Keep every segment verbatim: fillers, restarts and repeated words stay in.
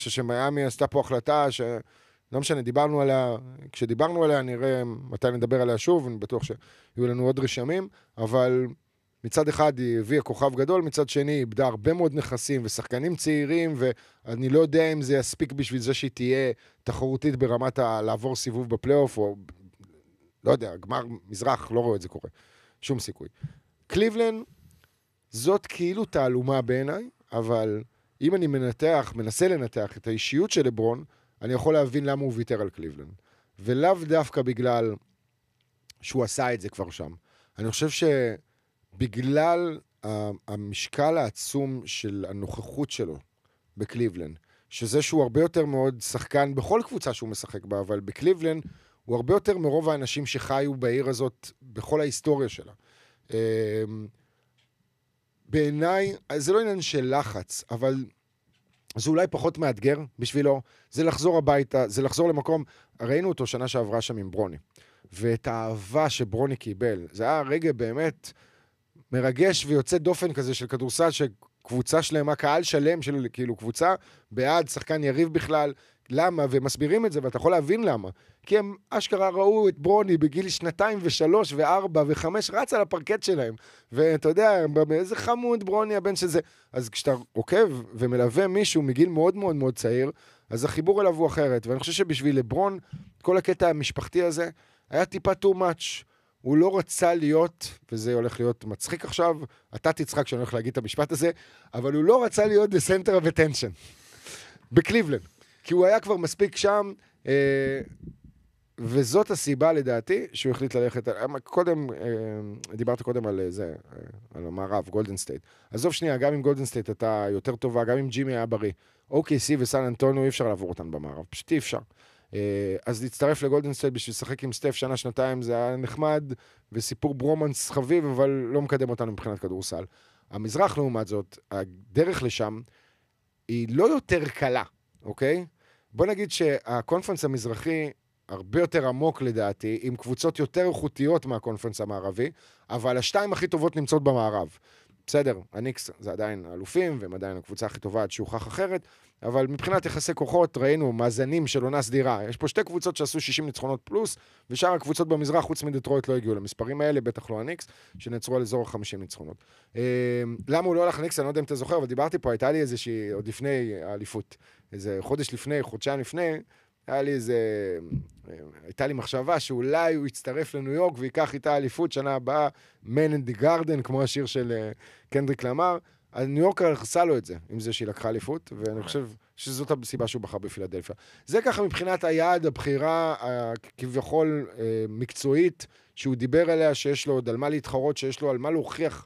חושב שמיימי עשתה פה החלטה ש... לא משנה, דיברנו עליה, כשדיברנו עליה נראה מתי נדבר עליה שוב, אני בטוח שיהיו לנו עוד רשמים, אבל מצד אחד היא הביאה כוכב גדול, מצד שני היא איבדה הרבה מאוד נכסים ושחקנים צעירים, ואני לא יודע אם זה יספיק בשביל זה שהיא תהיה תחרותית ברמת ה... לעבור סיבוב בפלייאוף, או לא יודע, גמר מזרח, לא רואה את זה קורה. שום סיכוי. קליבלנד, זאת כאילו תעלומה בעיניי, אבל אם אני מנתח, מנסה לנתח את האישיות של לברון, אני יכול להבין למה הוא ויתר על קליבלנד. ולאו דווקא בגלל שהוא עשה את זה כבר שם. אני חושב שבגלל המשקל העצום של הנוכחות שלו בקליבלנד, שזה שהוא הרבה יותר מאוד שחקן בכל קבוצה שהוא משחק בה, אבל בקליבלנד הוא הרבה יותר מרוב האנשים שחיו בעיר הזאת בכל ההיסטוריה שלה. בעיניי, זה לא עניין של לחץ, אבל זה אולי פחות מאתגר בשבילו, זה לחזור הביתה, זה לחזור למקום, ראינו אותו שנה שעברה שם עם ברוני, ואת האהבה שברוני קיבל, זה היה רגע באמת מרגש ויוצא דופן כזה של כדורסל, שקבוצה שלמה, קהל שלם של כאילו קבוצה, בעד שחקן יריב בכלל, למה? ומסבירים את זה, ואתה יכול להבין למה. כי הם אשכרה ראו את ברוני בגיל שנתיים ושלוש וארבע וחמש, רץ על הפרקט שלהם. ואתה יודע, איזה חמוד ברוני הבן שזה. אז כשאתה עוקב ומלווה מישהו מגיל מאוד מאוד מאוד צעיר, אז החיבור אליו הוא אחרת. ואני חושב שבשביל לברון, כל הקטע המשפחתי הזה, היה טיפה too much. הוא לא רצה להיות, וזה הולך להיות מצחיק עכשיו, אתה תצחק שאני הולך להגיד את המשפט הזה, אבל הוא לא רצה להיות the center of attention. בקליבלנד. כי הוא היה כבר מספיק שם, אה, וזאת הסיבה לדעתי שהוא החליט ללכת, קודם, אה, דיברת קודם על זה, אה, על המערב, גולדן סטייט. עזוב שנייה, גם עם גולדן סטייט אתה יותר טובה, גם עם ג'ימי היה בריא. או קיי סי וסן אנטוניו אי אפשר לעבור אותן במערב, פשוט אי אפשר. אה, אז להצטרף לגולדן סטייט בשביל לשחק עם סטף שנה, שנתיים, זה היה נחמד, וסיפור ברומנס חביב, אבל לא מקדם אותנו מבחינת כדורסל. המזרח לעומת זאת, הדרך לשם, היא לא יותר קלה. אוקיי? בוא נגיד שהקונפרנס המזרחי הרבה יותר עמוק לדעתי, עם קבוצות יותר איכותיות מהקונפרנס המערבי, אבל השתיים הכי טובות נמצאות במערב. בסדר, הניקס זה עדיין אלופים, והם עדיין הקבוצה הכי טובה עד שהוכח אחרת, אבל מבחינת יחסי כוחות ראינו מאזנים של עונה סדירה. יש פה שתי קבוצות שעשו שישים ניצחונות פלוס, ושאר הקבוצות במזרח, חוץ מדטרויט, לא הגיעו למספרים האלה, בטח לא הניקס, שנעצרו על אזור ה-חמישים ניצחונות. למה הוא לא הלך לניקס? אני לא יודע אם אתה זוכר, אבל דיברתי פה, הייתה לי איזושהי, עוד לפני האליפות, איזה חודש לפני, חודשיים לפני, היה לי איזה, הייתה לי מחשבה שאולי הוא יצטרף לניו יורק ויקח איתה אליפות שנה הבאה, Man in the Garden, כמו השיר של קנדריק למר. אז ניו יורק עשה לו את זה, עם זה שהיא לקחה אליפות, ואני חושב שזאת הסיבה שהוא בחר בפילדלפיה. זה ככה מבחינת היעד, הבחירה כביכול מקצועית, שהוא דיבר עליה, שיש לו עוד על מה להתחרות, שיש לו על מה להוכיח,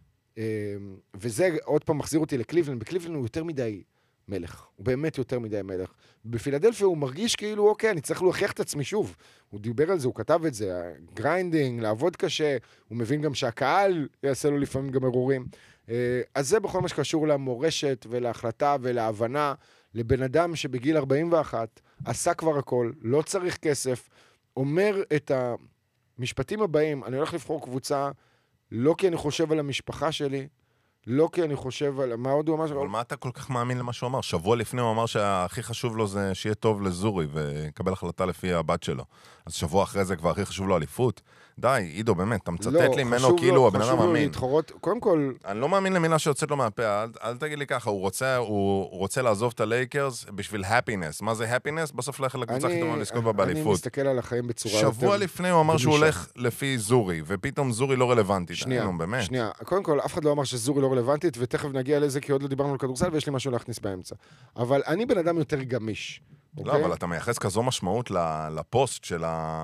וזה עוד פעם מחזיר אותי לקליבלנד. בקליבלנד הוא יותר מדי מלך, הוא באמת יותר מדי מלך. בפילדלפיה הוא מרגיש כאילו, אוקיי, אני צריך להוכיח את עצמי שוב. הוא דיבר על זה, הוא כתב את זה, גריינדינג, לעבוד קשה, הוא מבין גם שהקהל יעשה לו לפעמים גם אירורים. אז זה בכל מה שקשור למורשת ולהחלטה ולהבנה, לבן אדם שבגיל ארבעים ואחת עשה כבר הכל, לא צריך כסף, אומר את המשפטים הבאים, אני הולך לבחור קבוצה, לא כי אני חושב על המשפחה שלי, לא כי אני חושב על מה עוד הוא אמר. אבל מה אתה כל כך מאמין למה שהוא אמר? שבוע לפני הוא אמר שהכי חשוב לו זה שיהיה טוב לזורי ויקבל החלטה לפי הבת שלו. אז שבוע אחרי זה כבר הכי חשוב לו אליפות. די, עידו, באמת, אתה מצטט לי ממנו כאילו הבן אדם מאמין. קודם כל... אני לא מאמין למילה שיוצאת לו מהפה, אל, אל תגיד לי ככה, הוא רוצה, הוא רוצה לעזוב את הלייקרס בשביל happiness. מה זה happiness? בסוף ללכת לקבוצה הכי טובה לזכות בה באליפות. אני מסתכל על החיים בצורה יותר... שבוע לפני הוא אמר שהוא הולך לפי זורי, ופתאום זורי לא רלוונטית. שנייה, שנייה. קודם כל, אף אחד לא אמר שזורי לא רלוונטית, ותכף נגיע לזה, כי עוד לא דיברנו על כדורסל, ויש לי משהו להכניס באמצע. אבל אני בן אדם יותר גמיש. לא, אבל אתה מייחס כזו משמעות לפוסט של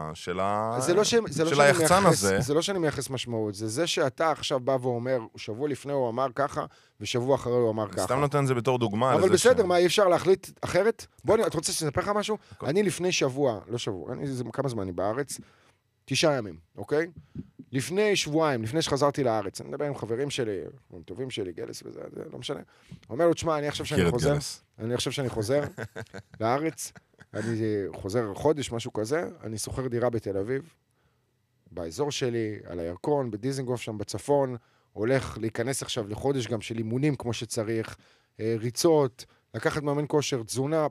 היחצן הזה. זה לא שאני מייחס משמעות, זה זה שאתה עכשיו בא ואומר, שבוע לפני הוא אמר ככה, ושבוע אחרי הוא אמר ככה. סתם נותן זה בתור דוגמה. אבל בסדר, מה, אי אפשר להחליט אחרת? בוא, את רוצה שנספר לך משהו? אני לפני שבוע, לא שבוע, כמה זמן אני בארץ? תשעה ימים, אוקיי? לפני שבועיים, לפני שחזרתי לארץ, אני מדבר עם חברים שלי, עם טובים שלי, גלס וזה, זה לא משנה. אומר לו, תשמע, אני חושב שאני חוזר, אני חושב שאני חוזר לארץ, אני חוזר חודש, משהו כזה, אני סוחר דירה בתל אביב, באזור שלי, על הירקון, בדיזנגוף שם בצפון, הולך להיכנס עכשיו לחודש גם של אימונים כמו שצריך, ריצות, לקחת מאמן כושר, תזונה,